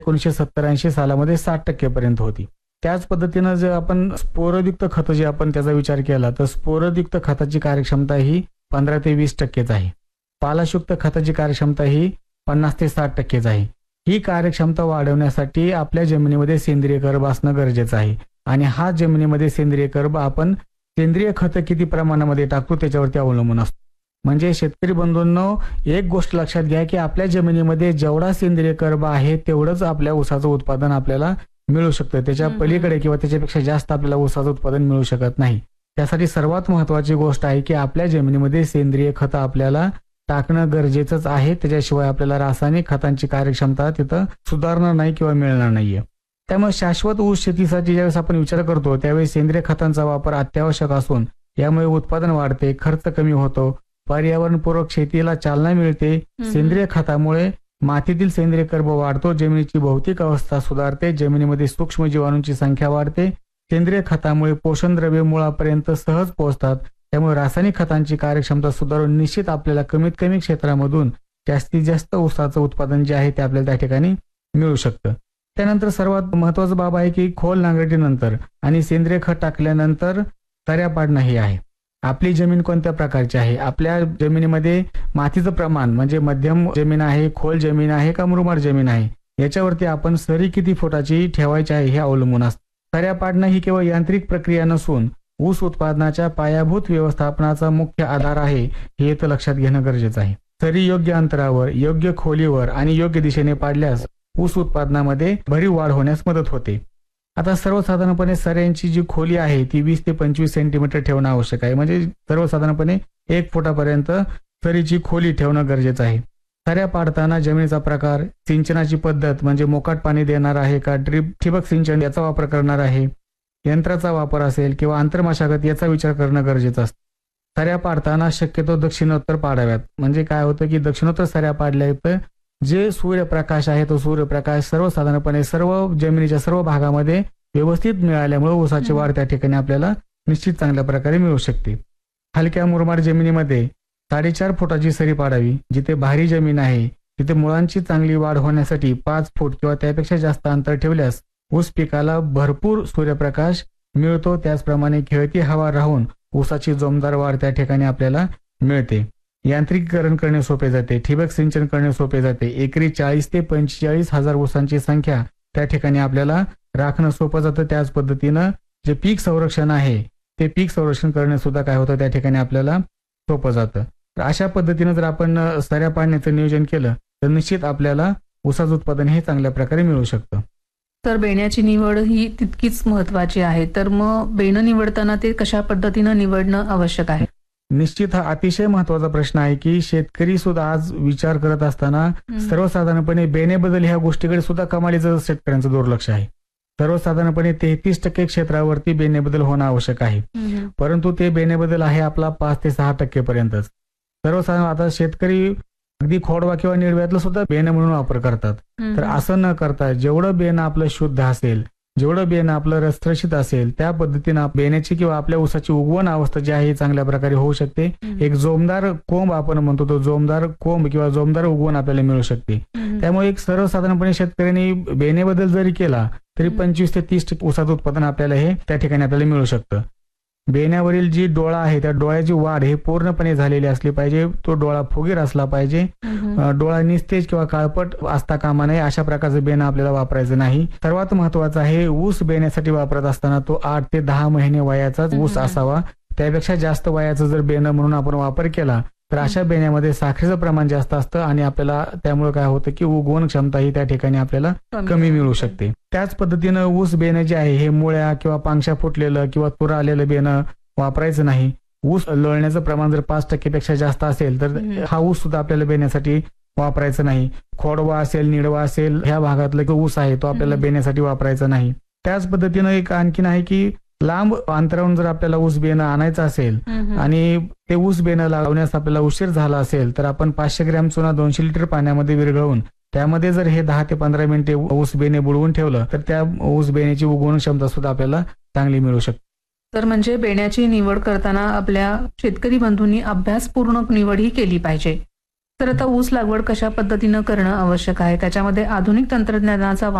1970-80 सालामध्ये 60% पर्यंत होती. त्याच पद्धतीनं जर आपण स्फोरयुक्त खतं जे आपण त्याचा विचार केला तर स्फोरयुक्त खताची कार्यक्षमता ही 15 ते 20% आहे. पालाशयुक्त खताची कार्यक्षमता ही 50 ते 60% आहे. ही कार्यक्षमता वाढवण्यासाठी आपल्या जमिनीमध्ये सेंद्रिय कर्ब असणं गरजेचं आहे आणि हा जमिनीमध्ये सेंद्रिय कर्ब आपण सेंद्रिय खतं किती प्रमाणामध्ये टाकतो त्याच्यावरती अवलंबून असतो. म्हणजे शेतकरी बंधूंनो, एक गोष्ट लक्षात घ्या की आपल्या जमिनीमध्ये जेवढा सेंद्रिय कर्ब आहे तेवढंच आपल्या ऊसाचं उत्पादन आपल्याला मिळू शकतं. त्याच्या पलीकडे किंवा त्याच्यापेक्षा जास्त आपल्याला ऊसाचं उत्पादन मिळू शकत नाही. त्यासाठी सर्वात महत्त्वाची गोष्ट आहे की आपल्या जमिनीमध्ये सेंद्रिय खतं आपल्याला टाकणं गरजेचंच आहे. त्याच्याशिवाय आपल्याला रासायनिक खतांची कार्यक्षमता तिथं सुधारणार नाही किंवा मिळणार नाहीये. त्यामुळे शाश्वत ऊस शेतीसाठी ज्यावेळेस आपण विचार करतो त्यावेळेस सेंद्रिय खतांचा वापर अत्यावश्यक असून यामुळे उत्पादन वाढते, खर्च कमी होतो, पर्यावरणपूरक शेतीला चालना मिळते. सेंद्रिय खतामुळे मातीतील सेंद्रिय कर्ब वाढतो, जमिनीची भौतिक अवस्था सुधारते, जमिनीमध्ये सूक्ष्म जीवाणूंची संख्या वाढते. सेंद्रिय खतामुळे पोषण द्रव्ये मुळापर्यंत सहज पोहोचतात. त्यामुळे रासायनिक खतांची कार्यक्षमता सुधारून निश्चित आपल्याला कमीत कमी क्षेत्रामधून जास्तीत जास्त ऊसाचं उत्पादन जे आहे ते आपल्याला त्या ठिकाणी मिळू शकतं. त्यानंतर सर्वात महत्त्वाचा बाब आहे की खोल नांगरटीनंतर आणि सेंद्रिय खत टाकल्यानंतर सऱ्या पाडणं हे आहे. आपली जमीन कोणत्या प्रकारची आहे, आपल्या जमिनीमध्ये मातीचं प्रमाण म्हणजे मध्यम जमीन आहे, खोल जमीन आहे का मुरमाड जमीन आहे, याच्यावरती आपण सरी किती फुटाची ठेवायची आहे हे अवलंबून असतं. सऱ्या पाडणं ही केवळ यांत्रिक प्रक्रिया नसून ऊस उत्पादनाच्या पायाभूत व्यवस्थापनाचा मुख्य आधार आहे, हे तर लक्षात घेणं गरजेचं आहे. सरी योग्य अंतरावर, योग्य खोलीवर आणि योग्य दिशेने पाडल्यास ऊस उत्पादनामध्ये भरीव वाढ होण्यास मदत होते. आता सर्वसाधारणपणे सऱ्यांची जी खोली आहे ती 20 ते 25 सेंटीमीटर ठेवणं आवश्यक आहे. म्हणजे सर्वसाधारणपणे 1 फुटापर्यंत सरीची खोली ठेवणं गरजेचं आहे. सऱ्या पाडताना जमिनीचा प्रकार, सिंचनाची पद्धत म्हणजे मोकाट पाणी देणार आहे का ठिबक सिंचन याचा वापर करणार आहे, यंत्राचा वापर असेल किंवा आंतरमशागत याचा विचार करणं गरजेचं असतं. सऱ्या पाडताना शक्यतो दक्षिणोत्तर पाडाव्यात. म्हणजे काय होतं की दक्षिणोत्तर सऱ्या पाडल्या तर जे सूर्यप्रकाश आहे तो सूर्यप्रकाश सर्वसाधारणपणे सर्व जमिनीच्या सर्व भागामध्ये व्यवस्थित मिळाल्यामुळे ऊसाची वाढ त्या ठिकाणी आपल्याला निश्चित चांगल्या प्रकारे मिळू शकते. हलक्या मुरमाड जमिनीमध्ये 4.5 फुटाची सरी पाडावी. जिथे भारी जमीन आहे तिथे मुळांची चांगली वाढ होण्यासाठी 5 फूट किंवा त्यापेक्षा जास्त अंतर ठेवल्यास ऊस पिकाला भरपूर सूर्यप्रकाश मिळतो. त्याचप्रमाणे खेळती हवा राहून ऊसाची जोमदार वाढ त्या ठिकाणी आपल्याला मिळते. यांत्रिकीकरण करणे सोपे जाते, ठिबक सिंचन करणे सोपे जाते. एकरी 40 ते 45 हजार ऊसांची संख्या त्या ठिकाणी आपल्याला राखणं सोपं जातं. त्याच पद्धतीनं जे पीक संरक्षण आहे ते पीक संरक्षण करणे सुद्धा काय होतं त्या ठिकाणी आपल्याला सोपं जातं. तर अशा पद्धतीनं जर आपण सऱ्या पाडण्याचं नियोजन केलं तर निश्चित आपल्याला ऊसाचं उत्पादन हे चांगल्या प्रकारे मिळू शकतं. तर बेण्याची निवड ही तितकीच महत्वाची आहे. तर मग बेणं निवडताना ते कशा पद्धतीनं निवडणं आवश्यक आहे? निश्चित हा अतिशय महत्वाचा प्रश्न आहे की शेतकरी सुद्धा आज विचार करत असताना सर्वसाधारणपणे बेण्याबद्दल ह्या गोष्टीकडे सुद्धा कमालीचं शेतकऱ्यांचं दुर्लक्ष आहे. सर्वसाधारणपणे 33% क्षेत्रावरती बेण्याबद्दल होणं आवश्यक आहे, परंतु ते बेण्याबद्दल आहे आपला 5 ते 6% पर्यंतच. सर्वसाधारण आता शेतकरी अगदी खोडवा किंवा निर्व्यातलं सुद्धा बेणं म्हणून वापर करतात. तर असं न करता जेवढं बेणं आपलं शुद्ध असेल, जेवढं बेणं आपलं रसरशीत असेल त्या पद्धतीनं बेण्याची किंवा आपल्या ऊसाची उगवण अवस्था जी आहे चांगल्या प्रकारे होऊ शकते. एक जोमदार कोंब आपण म्हणतो तो जोमदार कोंब किंवा जोमदार उगवण आपल्याला मिळू शकते. त्यामुळे एक सर्वसाधारणपणे शेतकऱ्यांनी बेण्याबद्दल जरी केला तरी 25 ते 30% ऊसाचं उत्पादन आपल्याला हे त्या ठिकाणी आपल्याला मिळू शकतं. बेण्यावरील जी डोळा आहे त्या डोळ्याची वाढ हे पूर्णपणे झालेली असली पाहिजे. तो डोळा फुगीर असला पाहिजे. डोळा निस्तेज किंवा काळपट असता कामा नये. अशा प्रकारचं बेणं आपल्याला वापरायचं नाही. सर्वात महत्वाचं आहे ऊस बेण्यासाठी वापरत असताना तो 8 ते 10 महिने वयाचाच ऊस असावा. त्यापेक्षा जास्त वयाचं जर बेणं म्हणून आपण वापर केला तर अशा बेण्यामध्ये साखरेचं प्रमाण जास्त असतं आणि आपल्याला त्यामुळे काय होतं की उगवण क्षमता ही त्या ठिकाणी आपल्याला कमी मिळू शकते. त्याच पद्धतीनं ऊस बेणं जे आहे हे मुळ्या किंवा पांगशा फुटलेलं किंवा तुरा आलेलं बेणं वापरायचं नाही. ऊस लळण्याचं प्रमाण जर 5% पेक्षा जास्त असेल तर हा ऊस सुद्धा आपल्याला बेण्यासाठी वापरायचं नाही. खोडवा असेल, निडवा असेल ह्या भागातला ऊस आहे तो आपल्याला बेण्यासाठी वापरायचा नाही. त्याच पद्धतीनं एक आणखीन आहे की लांब अंतरावरून जर आपल्याला ऊस बेणं आणायचं असेल आणि ते ऊस बेणं लावण्यास आपल्याला उशीर झाला असेल तर आपण 500 ग्रॅम चुना 200 लिटर पाण्यामध्ये विरघळवून त्यामध्ये जर हे 10 ते 15 मिनिटे ऊस बेणे बुडवून ठेवलं तर त्या ऊस बेण्याची उगवण क्षमता सुद्धा आपल्याला चांगली मिळू शकते. तर म्हणजे बेण्याची निवड करताना आपल्या शेतकरी बंधूंनी अभ्यासपूर्ण निवड ही केली पाहिजे. तर आता ऊस लागवड कशा पद्धतीनं करणं आवश्यक आहे, त्याच्यामध्ये आधुनिक तंत्रज्ञानाचा